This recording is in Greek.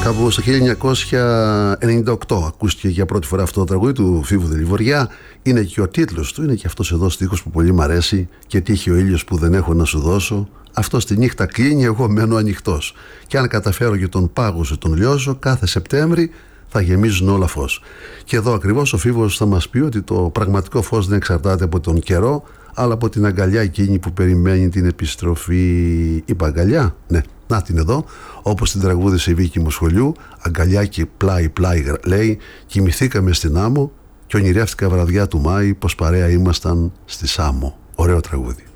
Κάπου στο 1998 ακούστηκε για πρώτη φορά αυτό το τραγούδι του Φίβου Δελιβοριά. Είναι και ο τίτλος του, είναι και αυτός εδώ στίχος που πολύ μ' αρέσει. Και τύχει ο ήλιος που δεν έχω να σου δώσω. Αυτό τη νύχτα κλείνει, εγώ μένω ανοιχτός. Και αν καταφέρω και τον πάγο σου τον λιώσω, κάθε Σεπτέμβρη θα γεμίζουν όλα φως. Και εδώ ακριβώς ο Φίβος θα μας πει ότι το πραγματικό φως δεν εξαρτάται από τον καιρό, αλλά από την αγκαλιά εκείνη που περιμένει την επιστροφή. Είπα αγκαλιά, ναι, να την εδώ, όπως την τραγούδισε η Βίκη μου σχολείου. Αγκαλιά και πλάι λέει, κοιμηθήκαμε στην άμμο και ονειρεύτηκα βραδιά του Μάη πως παρέα ήμασταν στη Σάμμο. Ωραίο τραγούδι.